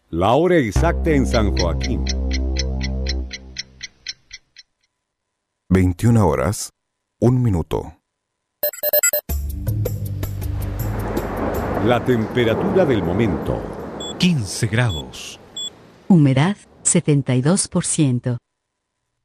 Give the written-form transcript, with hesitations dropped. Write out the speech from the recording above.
La hora exacta en San Joaquín. 21 horas, 1 minuto. La temperatura del momento. 15 grados. Humedad 72%.